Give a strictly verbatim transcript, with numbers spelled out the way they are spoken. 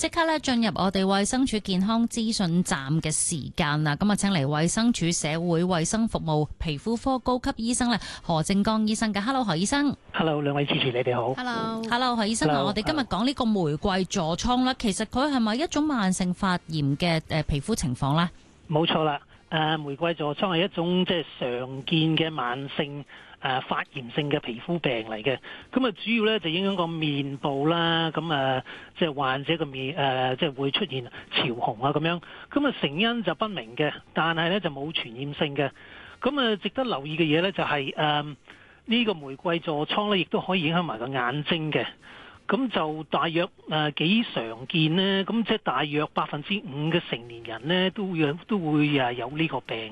即刻咧進入我哋衛生署健康資訊站嘅時間啦，咁啊，請嚟衛生署社會衛生服務皮膚科高級醫生咧何正剛醫生嘅。Hello， 何醫生。 Hello， 兩位主持，你哋好。 Hello，Hello， 何醫生啊， Hello， 我哋今日講呢個玫瑰痤瘡啦，其實佢係咪一種慢性發炎嘅誒皮膚情況咧？ 冇錯啦，誒玫瑰痤瘡係一種即係常見嘅慢性誒發炎性嘅皮膚病嚟嘅。咁啊，主要咧就影響個面部啦，咁啊即係患者個面誒即係會出現潮紅啊咁樣。咁啊成因就不明嘅，但係咧就冇傳染性嘅。咁啊值得留意嘅嘢咧就係誒呢個玫瑰痤瘡咧，亦都可以影響埋個眼睛嘅。咁就大約誒幾常見呢，咁即係大約百分之五嘅成年人呢都會都會誒有呢個病。